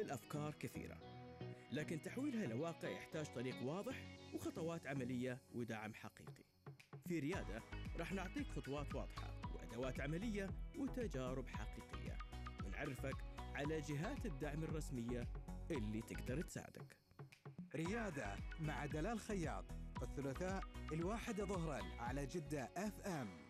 الأفكار كثيرة، لكن تحويلها لواقع يحتاج طريق واضح وخطوات عملية ودعم حقيقي. في ريادة راح نعطيك خطوات واضحة وأدوات عملية وتجارب حقيقية، ونعرفك على جهات الدعم الرسمية اللي تقدر تساعدك. ريادة مع دلال خياط، الثلاثاء 1 ظهرا على جدة FM.